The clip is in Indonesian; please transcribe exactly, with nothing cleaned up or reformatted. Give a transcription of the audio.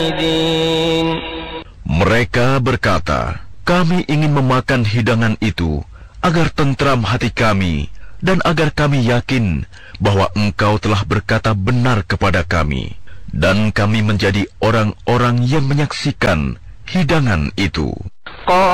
Mereka berkata, kami ingin memakan hidangan itu agar tentram hati kami dan agar kami yakin bahwa engkau telah berkata benar kepada kami, dan kami menjadi orang-orang yang menyaksikan hidangan itu.